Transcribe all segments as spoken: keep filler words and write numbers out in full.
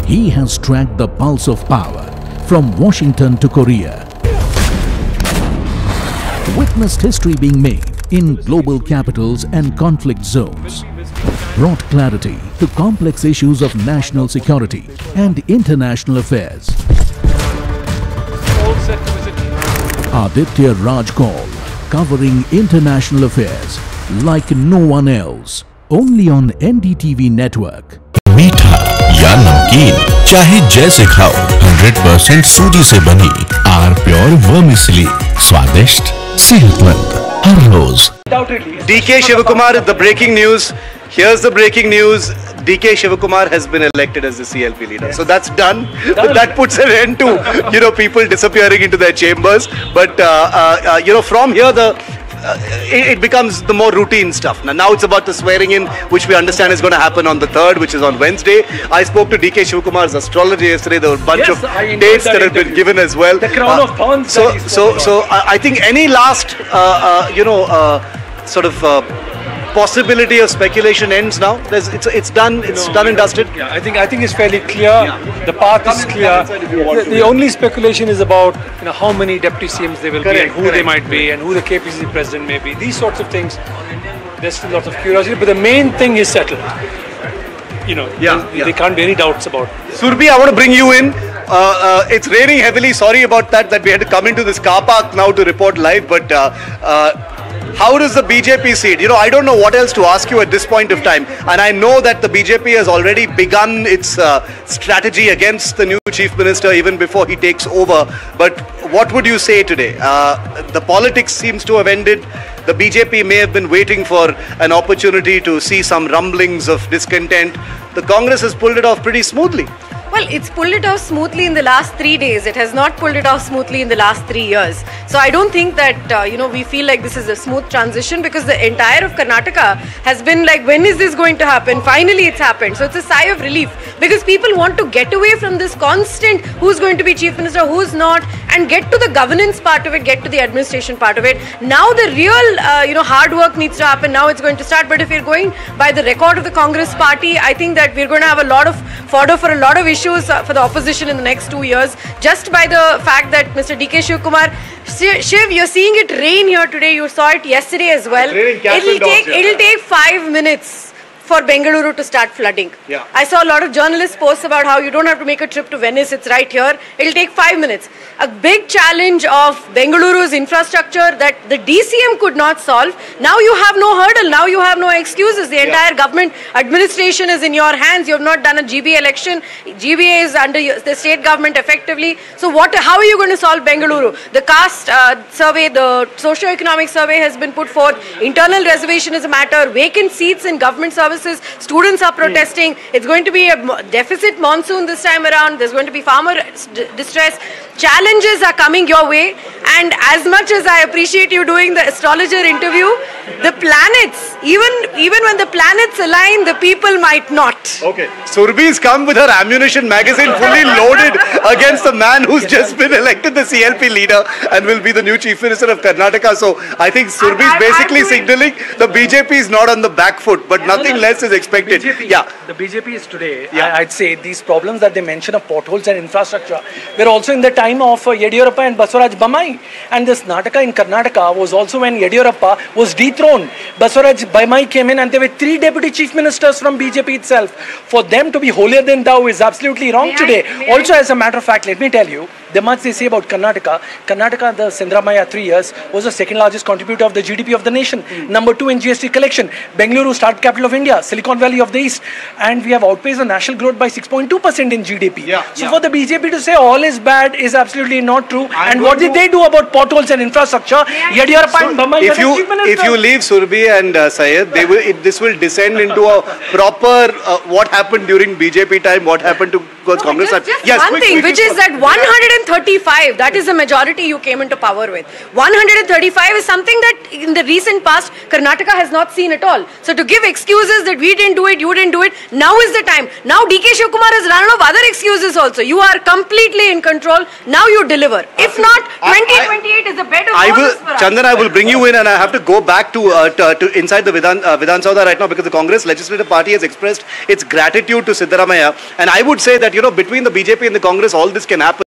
He has tracked the pulse of power from Washington to Korea. Witnessed history being made in global capitals and conflict zones. Brought clarity to complex issues of national security and international affairs. Aditya Raj Kaul, covering international affairs like no one else. Only on N D T V network. मीठा या नमकीन, चाहे जैसे खाओ, hundred percent सूजी से बनी are pure vermicelli, स्वादिष्ट, सेहतमंद, हर रोज। D K Shivakumar, the breaking news. Here's the breaking news. D K Shivakumar has been elected as the C L P leader. So that's done. done. That puts an end to, you know, people disappearing into their chambers. But, uh, uh, uh, you know, from here, the uh, it, it becomes the more routine stuff. Now, now it's about the swearing in, which we understand is going to happen on the third, which is on Wednesday. I spoke to D K Shivakumar's astrologer yesterday. There were a bunch yes, of dates that, that have been given as well. The crown uh, of thorns. So, so, so I, I think any last, uh, uh, you know, uh, sort of uh, possibility of speculation ends now. There's, it's it's done. It's no, done and dusted. Yeah, I think I think it's fairly clear. Yeah. The path is clear. The, the only speculation is about you know how many deputy C Ms there will correct, be and who correct. they might be and who the K P C C president may be. These sorts of things. There's still lots of curiosity, but the main thing is settled. You know, yeah, there, yeah. there can't be any doubts about it. Surbhi, I want to bring you in. Uh, uh, it's raining heavily. Sorry about that. That we had to come into this car park now to report live, but. Uh, uh, How does the B J P see it? You know, I don't know what else to ask you at this point of time. And I know that the B J P has already begun its uh, strategy against the new Chief Minister even before he takes over. But what would you say today? Uh, the politics seems to have ended. The B J P may have been waiting for an opportunity to see some rumblings of discontent. The Congress has pulled it off pretty smoothly. Well, it's pulled it off smoothly in the last three days. It has not pulled it off smoothly in the last three years. So I don't think that, uh, you know, we feel like this is a smooth transition because the entire of Karnataka has been like, when is this going to happen? Finally, it's happened. So it's a sigh of relief because people want to get away from this constant who's going to be Chief Minister, who's not, and get to the governance part of it, get to the administration part of it. Now the real, uh, you know, hard work needs to happen. Now it's going to start. But if you're going by the record of the Congress party, I think that we're going to have a lot of fodder for a lot of issues for the opposition in the next two years, just by the fact that Mister D K Shivakumar, Shiv, you're seeing it rain here today. You saw it yesterday as well. It'll take it'll take five minutes for Bengaluru to start flooding. Yeah. I saw a lot of journalists post about how you don't have to make a trip to Venice. It's right here. It'll take five minutes. A big challenge of Bengaluru's infrastructure that the D C M could not solve. Now you have no hurdle. Now you have no excuses. The entire yeah. government administration is in your hands. You have not done a G B A election. G B A is under the state government effectively. So what? How are you going to solve Bengaluru? The caste uh, survey, the socio-economic survey has been put forth. Internal reservation is a matter. Vacant seats in government services. Students are protesting. Mm. It's going to be a deficit monsoon this time around. There's going to be farmer distress. Challenges are coming your way. And as much as I appreciate you doing the astrologer interview, the planets, even even when the planets align, the people might not. Okay. Surbhi's come with her ammunition magazine fully loaded against the man who's just been elected the C L P leader and will be the new Chief Minister of Karnataka. So I think Surbhi's basically signaling the B J P is not on the back foot, but nothing less is expected. B J P, yeah. The B J P is today, yeah. I'd say these problems that they mention of potholes and infrastructure were also in the time of uh, Yediyurappa and Basuraj Bommai. And this Nataka in Karnataka was also when Yediyurappa was dethroned. Basuraj Bommai came in and there were three deputy chief ministers from B J P itself. For them to be holier than thou is absolutely wrong may today. I, may also, I? as a matter of fact, let me tell you, the much they say about Karnataka, Karnataka, the Sindramaya three years, was the second largest contributor of the G D P of the nation. Mm. Number two in G S T collection. Bengaluru, startup capital of India, Silicon Valley of the East. And we have outpaced the national growth by six point two percent in G D P. Yeah, so yeah. for the B J P to say all is bad is absolutely not true. I'm and what did they do about potholes and infrastructure? Yediyurappa so and Bommai if you if you leave Surbhi and uh, Syed, they will it, this will descend into a proper uh, what happened during B J P time, what happened to no, Congress. Just, just yes, one quick, thing, quick, which is that one hundred thirty-five, that is the majority you came into power with. one hundred thirty-five is something that in the recent past Karnataka has not seen at all. So to give excuses that we didn't do it, you didn't do it, now is the time. Now D K Shivakumar has run out of other excuses also. You are completely in control. Now you deliver. If not, twenty twenty-eight is a better I will, for us. Chandan, I will bring you in, and I have to go back to uh, to, to inside the Vidhan, uh, Vidhan Sabha right now, because the Congress Legislative Party has expressed its gratitude to Siddaramaiah, and I would say that, you know, between the B J P and the Congress, all this can happen.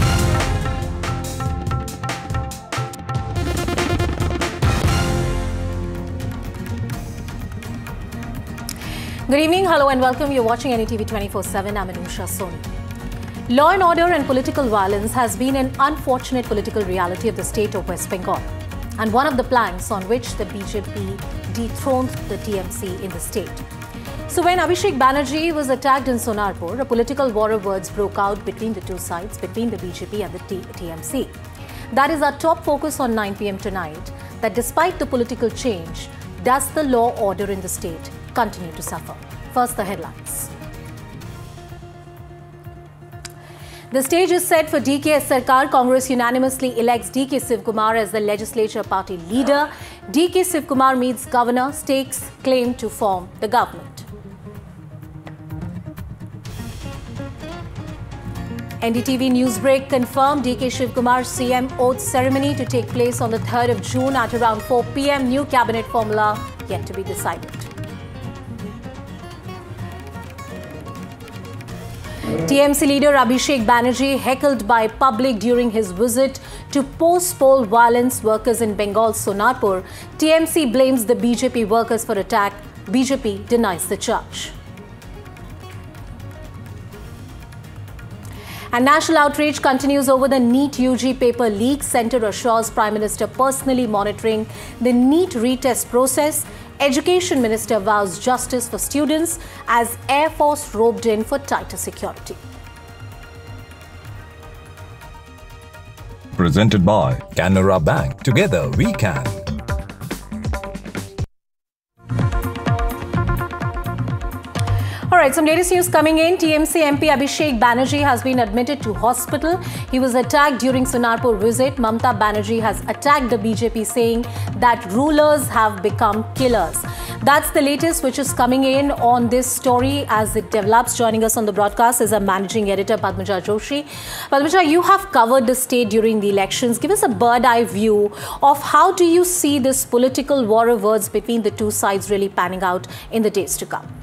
Good evening, hello and welcome. You're watching N D T V twenty-four seven. I'm Anusha Soni. Law and order and political violence has been an unfortunate political reality of the state of West Bengal, and one of the planks on which the B J P dethroned the T M C in the state. So when Abhishek Banerjee was attacked in Sonarpur, a political war of words broke out between the two sides, between the B J P and the T M C. That is our top focus on nine p m tonight, that despite the political change, does the law order in the state continue to suffer? First, the headlines. The stage is set for D K S Sarkar. Congress unanimously elects D K Sivkumar as the legislature party leader. D K Sivkumar meets governor, stakes claim to form the government. N D T V Newsbreak confirmed D K Sivkumar's C M oath ceremony to take place on the third of June at around four p m New cabinet formula yet to be decided. T M C leader Abhishek Banerjee heckled by public during his visit to post-poll violence workers in Bengal's Sonarpur. T M C blames the B J P workers for attack. B J P denies the charge. And national outrage continues over the NEET U G paper leak. Centre assures Prime Minister personally monitoring the NEET retest process. Education Minister vows justice for students as Air Force roped in for tighter security. Presented by Canara Bank. Together we can. All right, some latest news coming in. T M C M P Abhishek Banerjee has been admitted to hospital. He was attacked during Sonarpur visit. Mamata Banerjee has attacked the B J P, saying that rulers have become killers. That's the latest which is coming in on this story as it develops. Joining us on the broadcast is our managing editor, Padmaja Joshi. Padmaja, you have covered the state during the elections. Give us a bird-eye view of how do you see this political war of words between the two sides really panning out in the days to come?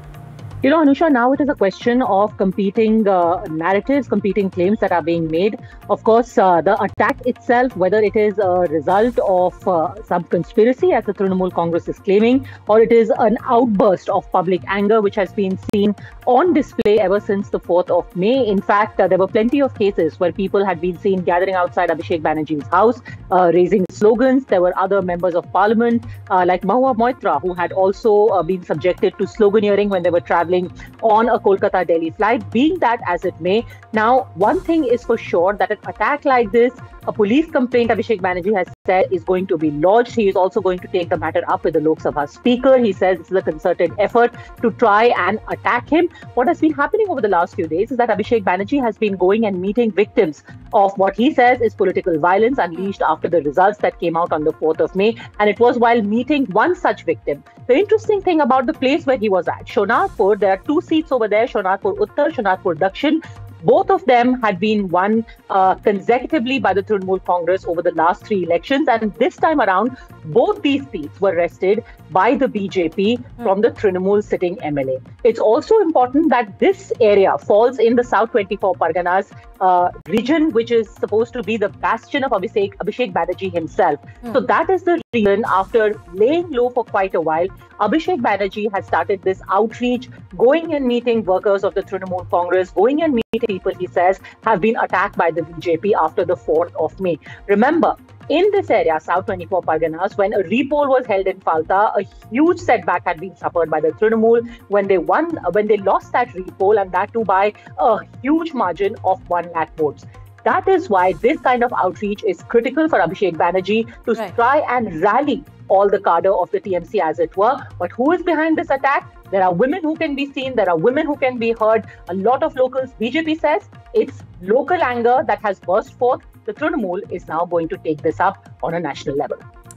You know, Anusha, now it is a question of competing uh, narratives, competing claims that are being made. Of course, uh, the attack itself, whether it is a result of uh, some conspiracy, as the Trinamool Congress is claiming, or it is an outburst of public anger, which has been seen on display ever since the fourth of May. In fact, uh, there were plenty of cases where people had been seen gathering outside Abhishek Banerjee's house, uh, raising slogans. There were other members of parliament, uh, like Mahua Moitra, who had also uh, been subjected to sloganeering when they were traveling on a Kolkata-Delhi flight. Being that as it may, now one thing is for sure, that an attack like this, a police complaint, Abhishek Banerjee has said, is going to be lodged. He is also going to take the matter up with the Lok Sabha Speaker. He says this is a concerted effort to try and attack him. What has been happening over the last few days is that Abhishek Banerjee has been going and meeting victims of what he says is political violence unleashed after the results that came out on the fourth of May. And it was while meeting one such victim. The interesting thing about the place where he was at, Sonarpur, there are two seats over there, Sonarpur Uttar, Sonarpur Dakshin. Both of them had been won uh, consecutively by the Trinamool Congress over the last three elections. And this time around, both these seats were wrested by the B J P mm. from the Trinamool sitting M L A. It's also important that this area falls in the South twenty-four Parganas uh, region, which is supposed to be the bastion of Abhishek, Abhishek Banerjee himself. Mm. So that is the reason, after laying low for quite a while, Abhishek Banerjee has started this outreach, going and meeting workers of the Trinamool Congress, going and meeting people, he says, have been attacked by the B J P after the fourth of May. Remember, in this area, South twenty-four Parganas, when a repoll was held in Falta, a huge setback had been suffered by the Trinamool when they won, when they lost that repoll, and that too by a huge margin of one lakh votes. That is why this kind of outreach is critical for Abhishek Banerjee to right. try and rally all the cadre of the T M C, as it were. But who is behind this attack? There are women who can be seen. There are women who can be heard. A lot of locals, B J P says, it's local anger that has burst forth. The Trinamool is now going to take this up on a national level.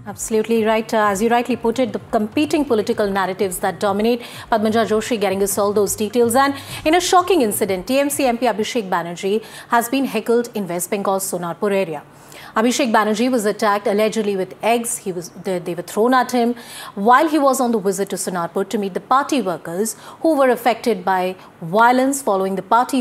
Absolutely right. Uh, as you rightly put it, the competing political narratives that dominate. Padmaja Joshi getting us all those details. And in a shocking incident, T M C M P Abhishek Banerjee has been heckled in West Bengal's Sonarpur area. Abhishek Banerjee was attacked allegedly with eggs. He was, they, they were thrown at him while he was on the visit to Sonarpur to meet the party workers who were affected by violence following the party